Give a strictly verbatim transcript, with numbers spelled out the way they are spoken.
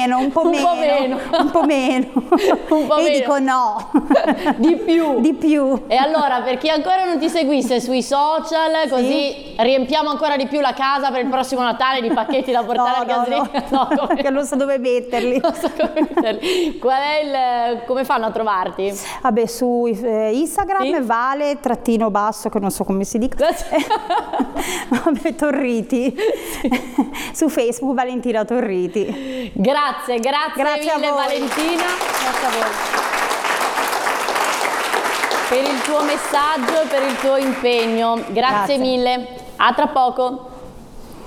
meno, un po' un meno, po' meno, un po' meno. un po' e meno. dico no. Di più. Di più. E allora, per chi ancora non ti seguisse sui social, così sì. riempiamo ancora di più la casa per il prossimo Natale di pacchetti da portare no, al gasolino. No, no, no, perché non so dove metterli. Non so come metterli. Qual è il, come fanno a trovarti? Vabbè, su eh, Instagram sì? Vale trattino basso, che non so come si dica. Vabbè, Torriti. Sì. Su Facebook Valentina Torriti. Grazie, grazie, grazie mille a voi. Valentina. Grazie a voi. Per il tuo messaggio e per il tuo impegno. Grazie, grazie mille. A tra poco.